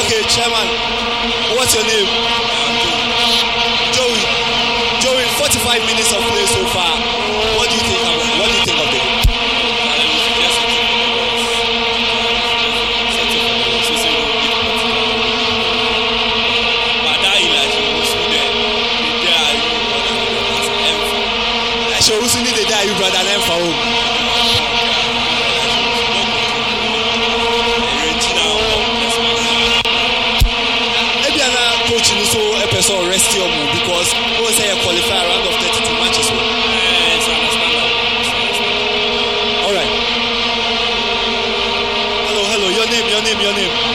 Okay, Chairman, what's your name? Joey, 45 minutes of play so far. What do you think of the game? So who's in the day you brother and for home? Coaching so a person rest your move because we say a qualifier round of 32 matches. Yes, all right. Hello. Your name.